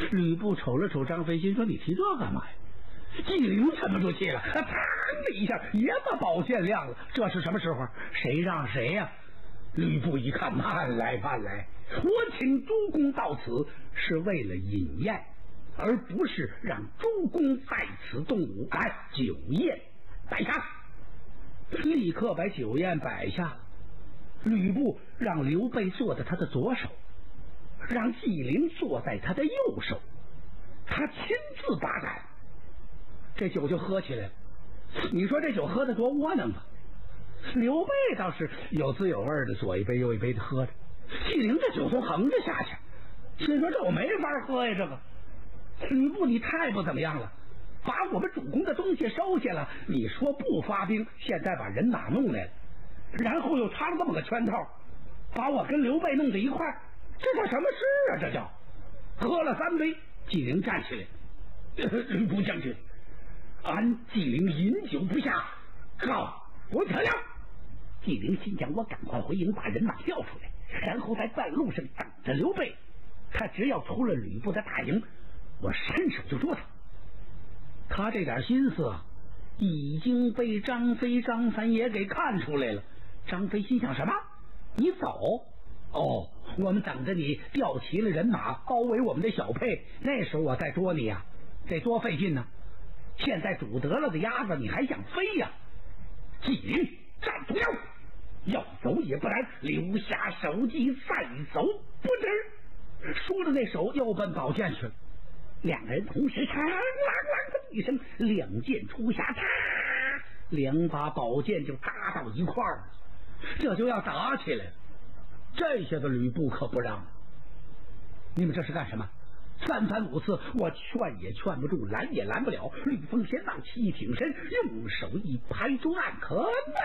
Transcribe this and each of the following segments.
吕布瞅了瞅张飞，心说：“你提这干嘛呀？”纪灵沉不住气了，他砰的一下也把宝剑亮了。这是什么时候？谁让谁呀？吕布一看，慢来，我请诸公到此是为了饮宴，而不是让诸公在此动武。来，酒宴摆下。立刻把酒宴摆下了。吕布让刘备坐在他的左手，让纪灵坐在他的右手，他亲自把盏，这酒就喝起来了。你说这酒喝得多窝囊吧？刘备倒是有滋有味的，左一杯右一杯的喝着。纪灵这酒都横着下去，心说这我没法喝呀，这个吕布你太不怎么样了，把我们主公的东西收下了，你说不发兵，现在把人马弄来了，然后又插了这么个圈套，把我跟刘备弄在一块，这叫什么事啊？这叫喝了3杯，纪灵站起来，吕布将军，俺纪灵饮酒不下，告不可量。纪灵心想，我赶快回营把人马调出来，然后在半路上等着刘备，他只要出了吕布的大营，我伸手就捉他。他这点心思啊，已经被张飞张三爷给看出来了。张飞心想，什么？你走？哦，我们等着你调齐了人马，包围我们的小沛，那时候我再捉你呀，这多费劲呢。现在煮得了的鸭子，你还想飞呀？纪灵，站住了！要走也不然，留下手机再走不止。说着那手又奔宝剑去了。两个人同时嘡啷啷的一声，两剑出匣，2把宝剑就搭到一块儿了，这就要打起来了。这下子吕布可不让了，你们这是干什么？3番5次，我劝也劝不住，拦也拦不了。吕奉先往起一挺身，用手一拍桌案，可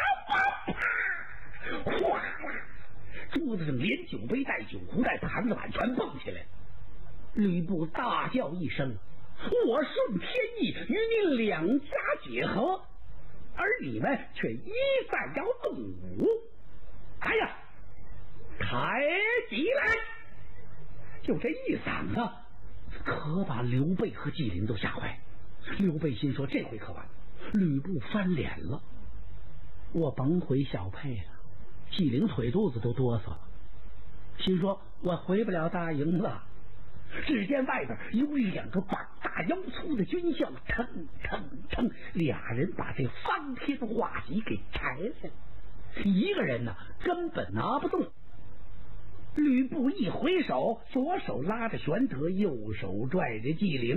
哗啦，桌子上连酒杯带酒壶带盘子碗全蹦起来。吕布大叫一声：“我顺天意与你两家结合，而你们却一再要动武！哎呀，抬起来！”就这一嗓子，可把刘备和纪灵都吓坏了。刘备心说，这回可完了，吕布翻脸了，我甭回小沛了。纪灵腿肚子都哆嗦了，心说我回不了大营了。只见外边有2个膀大腰粗的军校，腾腾腾，俩人把这方天画戟给拆了，一个人呢根本拿不动。吕布一回手，左手拉着玄德，右手拽着纪灵，